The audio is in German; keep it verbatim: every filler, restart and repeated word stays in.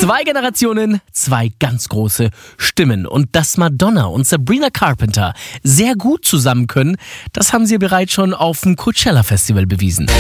Zwei Generationen, zwei ganz große Stimmen. Und dass Madonna und Sabrina Carpenter sehr gut zusammen können, das haben sie bereits schon auf dem Coachella Festival bewiesen.